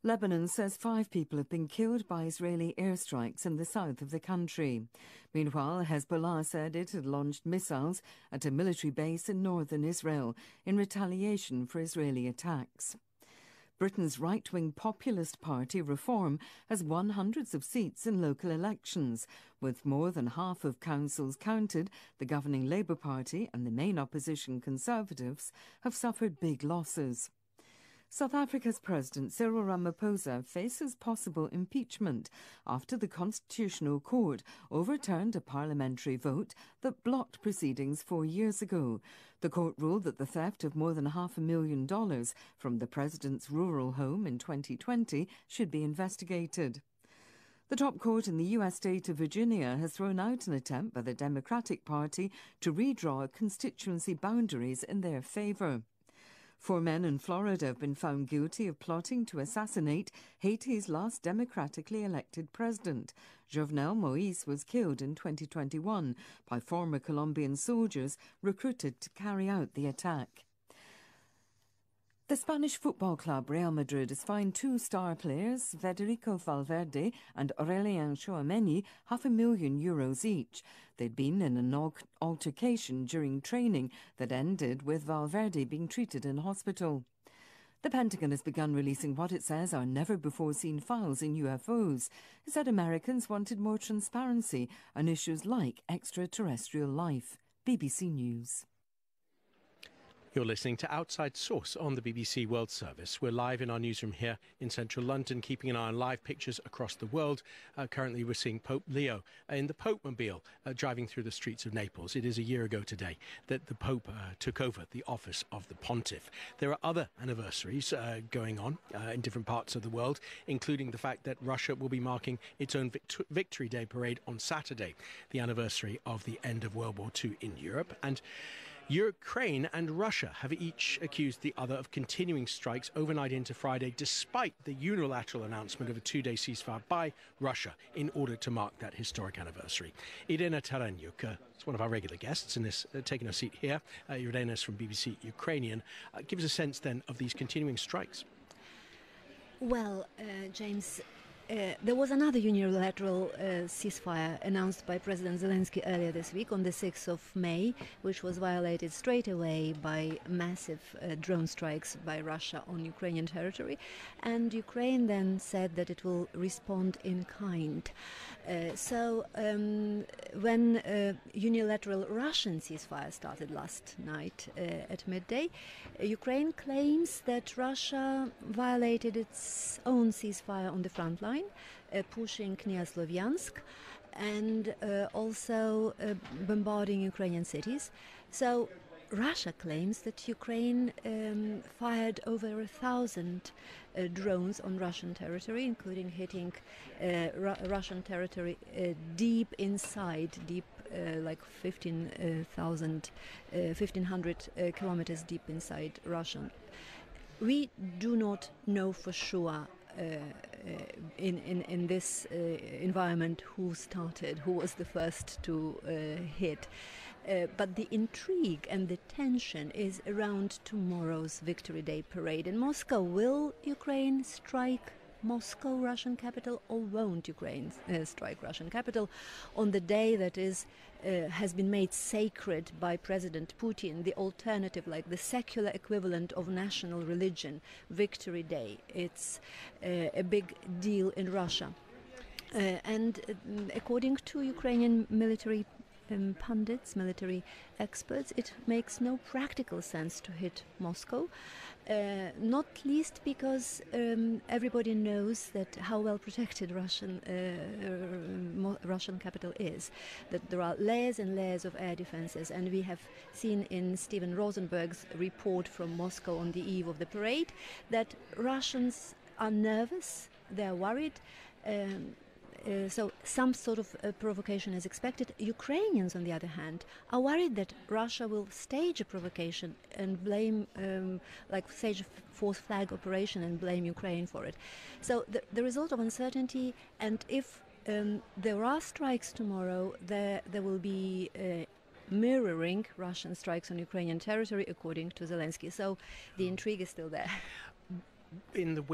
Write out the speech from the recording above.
Lebanon says 5 people have been killed by Israeli airstrikes in the south of the country. Meanwhile, Hezbollah said it had launched missiles at a military base in northern Israel in retaliation for Israeli attacks. Britain's right-wing populist party Reform has won hundreds of seats in local elections. With more than half of councils counted, the governing Labour Party and the main opposition Conservatives have suffered big losses. South Africa's President Cyril Ramaphosa faces possible impeachment after the Constitutional Court overturned a parliamentary vote that blocked proceedings 4 years ago. The court ruled that the theft of more than $500,000 from the president's rural home in 2020 should be investigated. The top court in the U.S. state of Virginia has thrown out an attempt by the Democratic Party to redraw constituency boundaries in their favour. 4 men in Florida have been found guilty of plotting to assassinate Haiti's last democratically elected president. Jovenel Moïse was killed in 2021 by former Colombian soldiers recruited to carry out the attack. The Spanish football club Real Madrid has fined 2 star players, Federico Valverde and Aurélien Tchouameni, €500,000 each. They'd been in an altercation during training that ended with Valverde being treated in hospital. The Pentagon has begun releasing what it says are never-before-seen files in UFOs. It said Americans wanted more transparency on issues like extraterrestrial life. BBC News. You're listening to Outside Source on the BBC World Service. We're live in our newsroom here in central London, keeping an eye on live pictures across the world. Currently, we're seeing Pope Leo in the Pope-mobile driving through the streets of Naples. It is a year ago today that the Pope took over the office of the Pontiff. There are other anniversaries going on in different parts of the world, including the fact that Russia will be marking its own Victory Day parade on Saturday, the anniversary of the end of World War II in Europe. And Ukraine and Russia have each accused the other of continuing strikes overnight into Friday, despite the unilateral announcement of a 2-day ceasefire by Russia in order to mark that historic anniversary. Irina Tarenyuk is one of our regular guests in this, taking a seat here. Irina is from BBC Ukrainian. Give us a sense then of these continuing strikes. Well, James, there was another unilateral ceasefire announced by President Zelensky earlier this week on the 6th of May, which was violated straight away by massive drone strikes by Russia on Ukrainian territory. And Ukraine then said that it will respond in kind. So when unilateral Russian ceasefire started last night at midday, Ukraine claims that Russia violated its own ceasefire on the front line, pushing near Slovyansk and also bombarding Ukrainian cities. So Russia claims that Ukraine fired over 1,000 drones on Russian territory, including hitting Russian territory deep inside, like 1,500 kilometers deep inside Russian. We do not know for sure in this environment who was the first to hit. But the intrigue and the tension is around tomorrow's Victory Day parade in Moscow. Will Ukraine strike Moscow, Russian capital, or won't Ukraine strike Russian capital on the day that has been made sacred by President Putin, the alternative, like the secular equivalent of national religion, Victory Day? It's a big deal in Russia. And according to Ukrainian military pundits, military experts, it makes no practical sense to hit Moscow, not least because everybody knows that how well protected Russian capital is, that there are layers and layers of air defenses, and we have seen in Steven Rosenberg's report from Moscow on the eve of the parade that Russians are nervous, they're worried. So some sort of provocation is expected. Ukrainians, on the other hand, are worried that Russia will stage a provocation and blame, stage a false flag operation and blame Ukraine for it. So the result of uncertainty, and if there are strikes tomorrow, there will be mirroring Russian strikes on Ukrainian territory, according to Zelensky. So the intrigue is still there. In the